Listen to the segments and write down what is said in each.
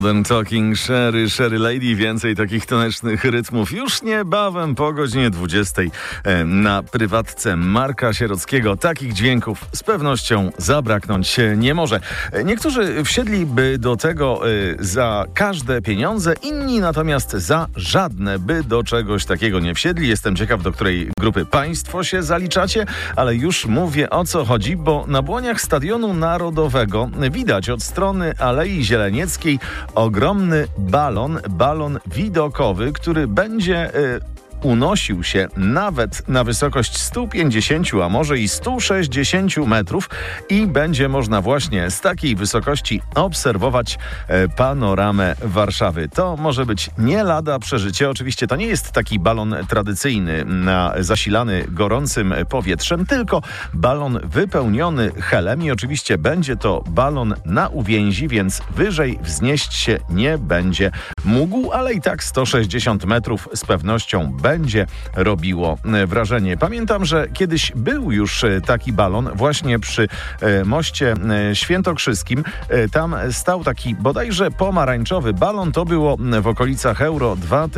Modern Talking, Sherry Lady. Więcej takich tanecznych rytmów już niebawem po godzinie 20 na prywatce Marka Sierockiego. Takich dźwięków z pewnością zabraknąć nie może. Niektórzy wsiedliby do tego za każde pieniądze, inni natomiast za żadne, by do czegoś takiego nie wsiedli. Jestem ciekaw, do której grupy państwo się zaliczacie, ale już mówię, o co chodzi, bo na błoniach Stadionu Narodowego widać od strony Alei Zielenieckiej ogromny balon widokowy, który będzie unosił się nawet na wysokość 150, a może i 160 metrów i będzie można właśnie z takiej wysokości obserwować panoramę Warszawy. To może być nie lada przeżycie. Oczywiście to nie jest taki balon tradycyjny, zasilany gorącym powietrzem, tylko balon wypełniony helem i oczywiście będzie to balon na uwięzi, więc wyżej wznieść się nie będzie mógł, ale i tak 160 metrów z pewnością będzie robiło wrażenie. Pamiętam, że kiedyś był już taki balon właśnie przy moście świętokrzyskim. Tam stał taki bodajże pomarańczowy balon. To było w okolicach Euro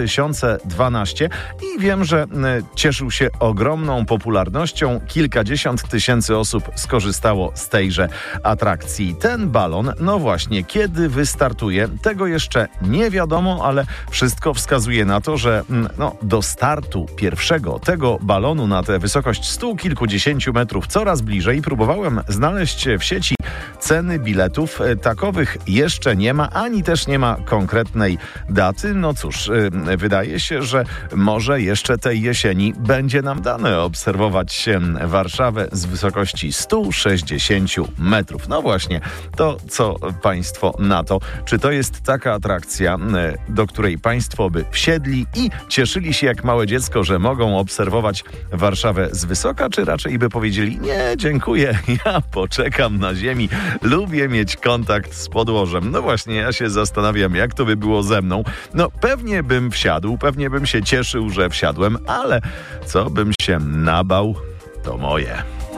2012 i wiem, że cieszył się ogromną popularnością. Kilkadziesiąt tysięcy osób skorzystało z tejże atrakcji. Ten balon, no właśnie, kiedy wystartuje, tego jeszcze nie wiadomo, ale wszystko wskazuje na to, że do startu pierwszego tego balonu na tę wysokość 100 kilkudziesięciu metrów coraz bliżej. Próbowałem znaleźć w sieci ceny biletów. Takowych jeszcze nie ma, ani też nie ma konkretnej daty. No cóż, wydaje się, że może jeszcze tej jesieni będzie nam dane obserwować Warszawę z wysokości 160 metrów. No właśnie, to co państwo na to? Czy to jest taka atrakcja, do której państwo by wsiedli i cieszyli się jak małe dziecko, że mogą obserwować Warszawę z wysoka, czy raczej by powiedzieli: nie, dziękuję, ja poczekam na ziemi, lubię mieć kontakt z podłożem. No właśnie, ja się zastanawiam, jak to by było ze mną. No pewnie bym wsiadł, pewnie bym się cieszył, że wsiadłem, ale co bym się nabał, to moje.